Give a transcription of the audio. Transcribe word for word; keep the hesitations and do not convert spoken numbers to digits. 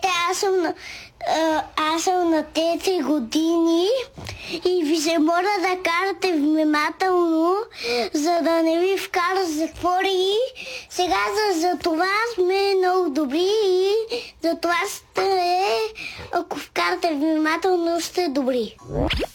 Здравейте, аз съм на, а, аз съм на четири години и ви се моля да карате внимателно, за да не ви вкара затвори. Сега за, за това сме много добри и за това сте, ако вкарате внимателно, сте добри.